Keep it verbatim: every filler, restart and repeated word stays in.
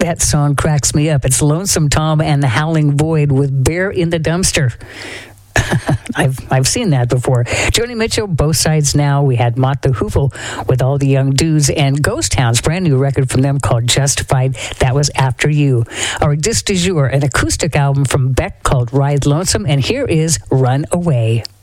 That song cracks me up. It's Lonesome Tom and the Howling Void with Bear in the Dumpster. I've I've seen that before. Joni Mitchell, Both Sides Now. We had Mott the Hoople with All the Young Dudes, and Ghost Towns, brand new record from them called Justified. That was After You. Our disc du jour, an acoustic album from Beck called Ride Lonesome, and here is Run Away.